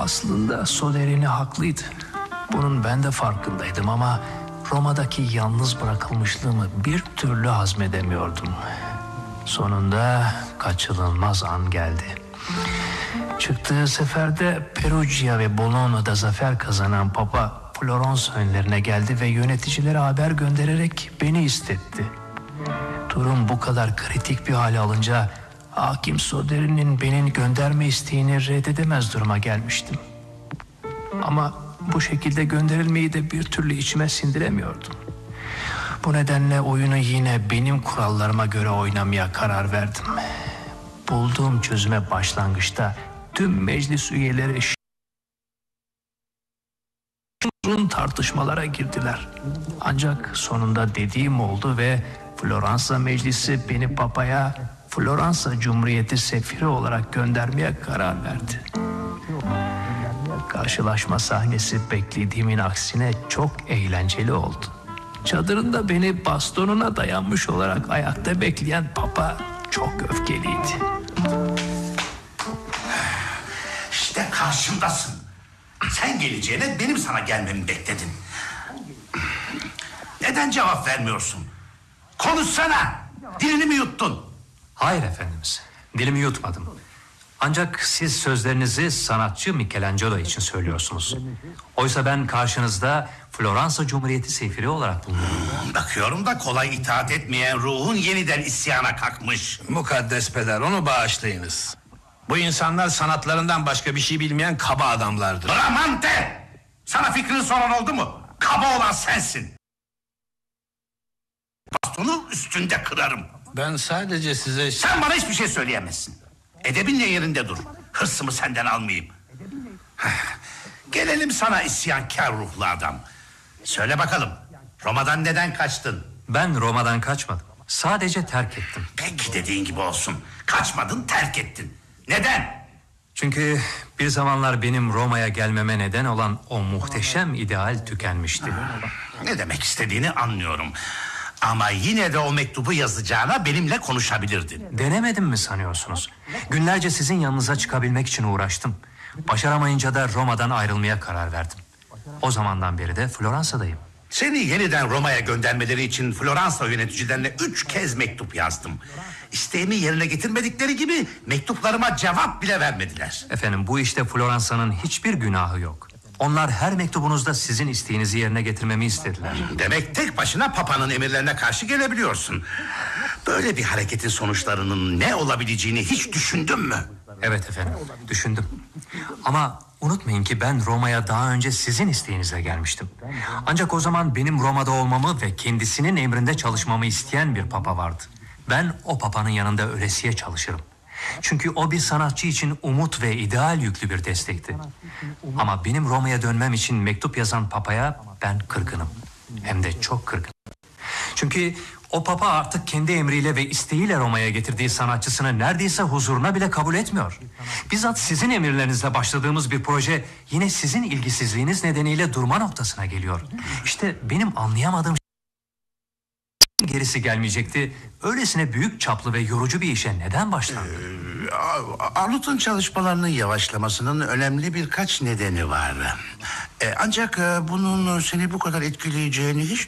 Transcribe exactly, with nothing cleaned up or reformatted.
Aslında Soderini haklıydı. Bunun ben de farkındaydım ama Roma'daki yalnız bırakılmışlığımı bir türlü hazmedemiyordum. Sonunda kaçınılmaz an geldi. Çıktığı seferde Perugia ve Bologna'da zafer kazanan Papa Florans önlerine geldi ve yöneticilere haber göndererek beni istetti. Durum bu kadar kritik bir hale alınca Hakim Soderi'nin beni gönderme isteğini reddedemez duruma gelmiştim. Ama bu şekilde gönderilmeyi de bir türlü içime sindiremiyordum. Bu nedenle oyunu yine benim kurallarıma göre oynamaya karar verdim. Bulduğum çözüme başlangıçta tüm meclis üyeleri uzun tartışmalara girdiler. Ancak sonunda dediğim oldu ve Floransa Meclisi beni Papa'ya Floransa Cumhuriyeti sefiri olarak göndermeye karar verdi. Karşılaşma sahnesi beklediğimin aksine çok eğlenceli oldu. Çadırında beni bastonuna dayanmış olarak ayakta bekleyen Papa çok öfkeliydi. İşte karşımdasın. Sen geleceğine benim sana gelmemi bekledin. Neden cevap vermiyorsun? Konuşsana. Dilini mi yuttun? Hayır efendimiz, dilimi yutmadım. Ancak siz sözlerinizi sanatçı Michelangelo için söylüyorsunuz. Oysa ben karşınızda Floransa Cumhuriyeti sefiri olarak bulunuyorum. Bakıyorum da kolay itaat etmeyen ruhun yeniden isyana kalkmış. Mukaddes peder, onu bağışlayınız. Bu insanlar sanatlarından başka bir şey bilmeyen kaba adamlardır. Bramante! Sana fikrini soran oldu mu? Kaba olan sensin. Bastonu üstünde kırarım. Ben sadece size... Sen bana hiçbir şey söyleyemezsin. Edebinle yerinde dur. Hırsımı senden almayayım. Gelelim sana isyankar ruhlu adam. Söyle bakalım, Roma'dan neden kaçtın? Ben Roma'dan kaçmadım. Sadece terk ettim. Peki, dediğin gibi olsun. Kaçmadın, terk ettin. Neden? Çünkü bir zamanlar benim Roma'ya gelmeme neden olan o muhteşem ideal tükenmişti. Ne demek istediğini anlıyorum. Ama yine de o mektubu yazacağına benimle konuşabilirdin. Denemedim mi sanıyorsunuz? Günlerce sizin yanınıza çıkabilmek için uğraştım. Başaramayınca da Roma'dan ayrılmaya karar verdim. O zamandan beri de Floransa'dayım. Seni yeniden Roma'ya göndermeleri için Floransa yöneticilerine üç kez mektup yazdım. İsteğimi yerine getirmedikleri gibi mektuplarıma cevap bile vermediler. Efendim, bu işte Floransa'nın hiçbir günahı yok. Onlar her mektubunuzda sizin isteğinizi yerine getirmemi istediler. Demek tek başına Papa'nın emirlerine karşı gelebiliyorsun. Böyle bir hareketin sonuçlarının ne olabileceğini hiç düşündün mü? Evet efendim, düşündüm. Ama unutmayın ki ben Roma'ya daha önce sizin isteğinizle gelmiştim. Ancak o zaman benim Roma'da olmamı ve kendisinin emrinde çalışmamı isteyen bir papa vardı. Ben o papanın yanında ölesiye çalışırım. Çünkü o bir sanatçı için umut ve ideal yüklü bir destekti. Ama benim Roma'ya dönmem için mektup yazan papaya ben kırgınım. Hem de çok kırgınım. Çünkü o papa artık kendi emriyle ve isteğiyle Roma'ya getirdiği sanatçısını neredeyse huzuruna bile kabul etmiyor. Bizzat sizin emirlerinizle başladığımız bir proje yine sizin ilgisizliğiniz nedeniyle durma noktasına geliyor. İşte benim anlayamadığım gerisi gelmeyecekti. Öylesine büyük çaplı ve yorucu bir işe neden başlandı? Ee, Arnold'un çalışmalarının yavaşlamasının önemli birkaç nedeni var. Ee, ancak e, bunun seni bu kadar etkileyeceğini hiç